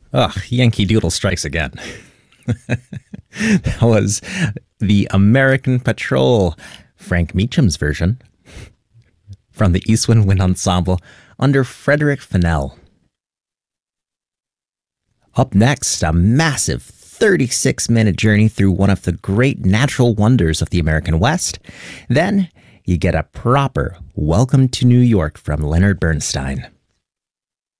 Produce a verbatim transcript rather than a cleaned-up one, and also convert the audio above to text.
Ugh, Yankee Doodle strikes again. That was the American Patrol, Frank Meacham's version, from the Eastwind Wind Ensemble under Frederick Fennell. Up next, a massive thirty-six minute journey through one of the great natural wonders of the American West. Then you get a proper Welcome to New York from Leonard Bernstein.